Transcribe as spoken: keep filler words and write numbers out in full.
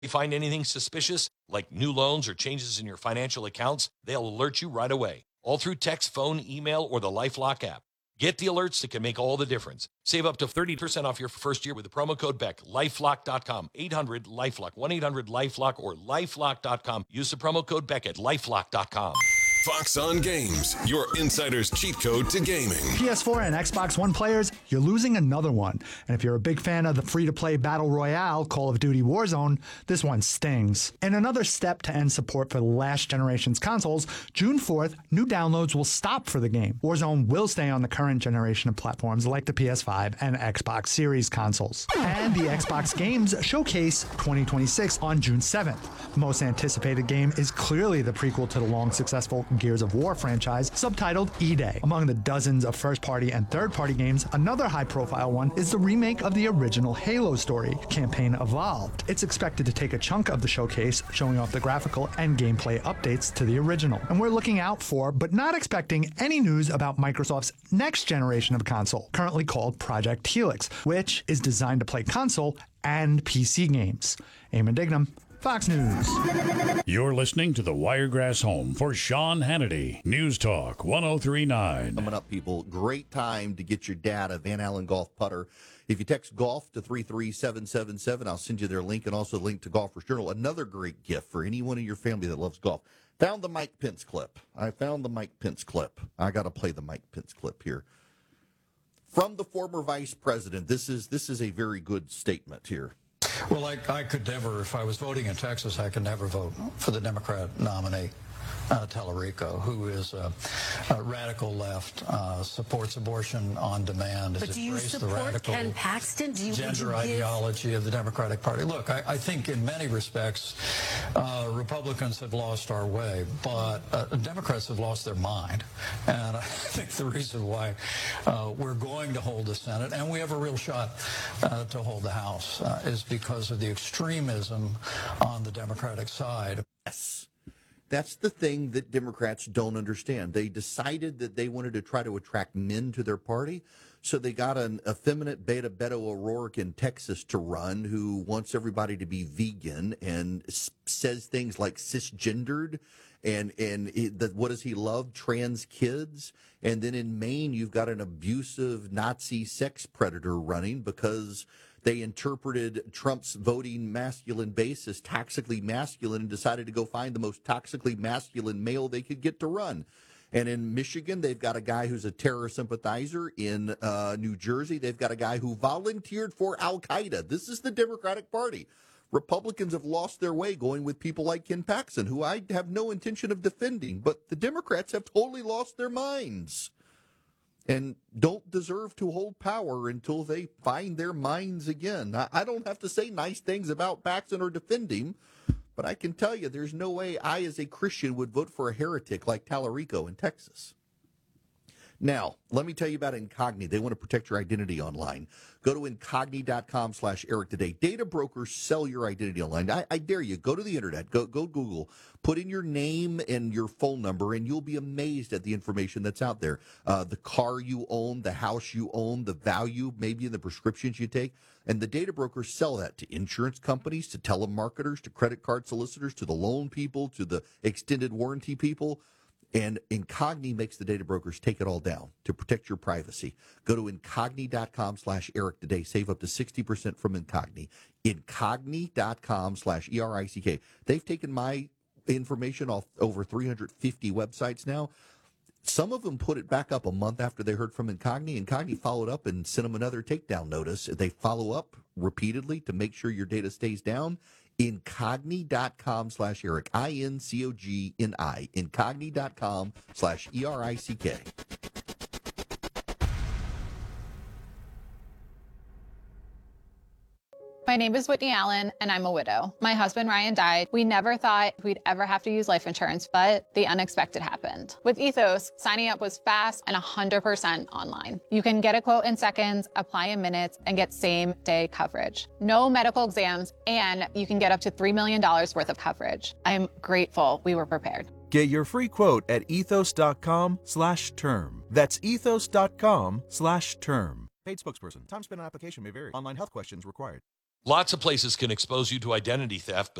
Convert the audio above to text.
you find anything suspicious, like new loans or changes in your financial accounts, they'll alert you right away, all through text, phone, email, or the LifeLock app. Get the alerts that can make all the difference. Save up to thirty percent off your first year with the promo code Beck. lifelock dot com, eight hundred lifelock, one eight hundred lifelock, or lifelock dot com. Use the promo code Beck at lifelock dot com. Fox on Games, your insider's cheat code to gaming. P S four and Xbox One players, you're losing another one. And if you're a big fan of the free-to-play Battle Royale Call of Duty Warzone, this one stings. In another step to end support for the last generation's consoles, June fourth, new downloads will stop for the game. Warzone will stay on the current generation of platforms like the P S five and Xbox Series consoles. And the Xbox Games Showcase twenty twenty-six on June seventh. The most anticipated game is clearly the prequel to the long successful Gears of War franchise, subtitled E-Day. Among the dozens of first-party and third-party games, another high-profile one is the remake of the original Halo story, Campaign Evolved. It's expected to take a chunk of the showcase, showing off the graphical and gameplay updates to the original. And we're looking out for, but not expecting, any news about Microsoft's next generation of console, currently called Project Helix, which is designed to play console and P C games. Eamon Dignam, Fox News. You're listening to the Wiregrass Home for Sean Hannity. News Talk one oh three point nine. Coming up, people, great time to get your dad a Van Allen golf putter. If you text golf to three three seven seven seven, I'll send you their link and also a link to Golfer's Journal. Another great gift for anyone in your family that loves golf. Found the Mike Pence clip. I found the Mike Pence clip. I got to play the Mike Pence clip here. From the former vice president, this is this is a very good statement here. Well, I, I could never, if I was voting in Texas, I could never vote for the Democrat nominee, uh, Tallarico, who is a, a radical left, uh, supports abortion on demand. But has do you embraced the support radical Ken Paxton? Do you, gender would you give... ideology of the Democratic Party? Look, I, I think in many respects, uh, Republicans have lost our way, but uh, Democrats have lost their mind. And I think the reason why uh, we're going to hold the Senate, and we have a real shot uh, to hold the House, uh, is because of the extremism on the Democratic side. Yes. That's the thing that Democrats don't understand. They decided that they wanted to try to attract men to their party, so they got an effeminate Beta Beto O'Rourke in Texas to run who wants everybody to be vegan and s- says things like cisgendered and and it, the, what does he love? Trans kids. And then in Maine, you've got an abusive Nazi sex predator running because they interpreted Trump's voting masculine base as toxically masculine and decided to go find the most toxically masculine male they could get to run. And in Michigan, they've got a guy who's a terror sympathizer. In uh, New Jersey, they've got a guy who volunteered for Al-Qaeda. This is the Democratic Party. Republicans have lost their way going with people like Ken Paxton, who I have no intention of defending. But the Democrats have totally lost their minds and don't deserve to hold power until they find their minds again. I don't have to say nice things about Paxton or defend him, but I can tell you there's no way I, as a Christian, would vote for a heretic like Tallarico in Texas. Now, let me tell you about Incogni. They want to protect your identity online. Go to incogni.com slash Eric today. Data brokers sell your identity online. I, I dare you, go to the internet, go go Google, put in your name and your phone number, and you'll be amazed at the information that's out there. Uh, the car you own, the house you own, the value, maybe in the prescriptions you take. And the data brokers sell that to insurance companies, to telemarketers, to credit card solicitors, to the loan people, to the extended warranty people. And Incogni makes the data brokers take it all down to protect your privacy. Go to incogni.com slash Eric today. Save up to sixty percent from Incogni. Incogni.com slash E R I C K. They've taken my information off over three hundred fifty websites now. Some of them put it back up a month after they heard from Incogni. Incogni followed up and sent them another takedown notice. They follow up repeatedly to make sure your data stays down. Incogni.com slash Eric. I N C O G N I. Incogni.com slash E R I C K. My name is Whitney Allen, and I'm a widow. My husband, Ryan, died. We never thought we'd ever have to use life insurance, but the unexpected happened. With Ethos, signing up was fast and one hundred percent online. You can get a quote in seconds, apply in minutes, and get same-day coverage. No medical exams, and you can get up to three million dollars worth of coverage. I'm grateful we were prepared. Get your free quote at ethos.com slash term. That's ethos.com slash term. Paid spokesperson. Time spent on application may vary. Online health questions required. Lots of places can expose you to identity theft,